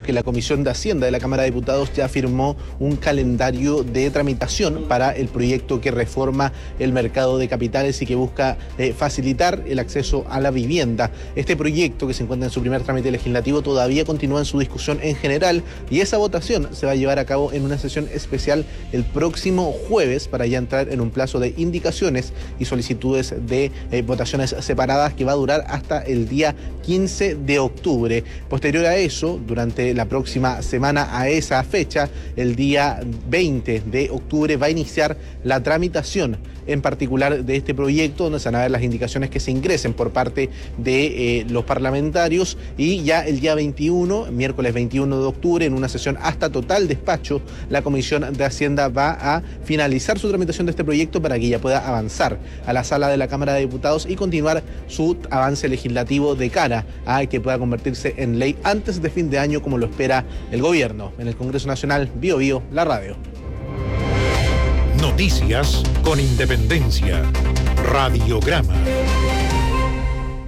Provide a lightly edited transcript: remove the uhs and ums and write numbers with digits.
que la Comisión de Hacienda de la Cámara de Diputados ya firmó un calendario de tramitación para el proyecto que reforma el mercado de capitales y que busca facilitar el acceso a la vivienda. Este proyecto, que se encuentra en su primer trámite legislativo, todavía continúa en su discusión en general y esa votación se va a llevar a cabo en una sesión especial el próximo jueves para ya entrar en un plazo de indicaciones y solicitudes de votaciones separadas que va a durar hasta el día 15 de octubre. Posterior a eso, durante la próxima semana a esa fecha, el día 20 de octubre va a iniciar la tramitación en particular de este proyecto, donde se van a ver las indicaciones que se ingresen por parte de los parlamentarios, y ya el día 21, miércoles 21 de octubre, en una sesión hasta total despacho, la Comisión de Hacienda va a finalizar su tramitación de este proyecto para que ya pueda avanzar a la sala de la Cámara de Diputados y continuar su avance legislativo de cara a que pueda convertirse en ley antes de fin de año, como lo espera el gobierno. En el Congreso Nacional, Bío Bío, la radio. Noticias con independencia. Radiograma.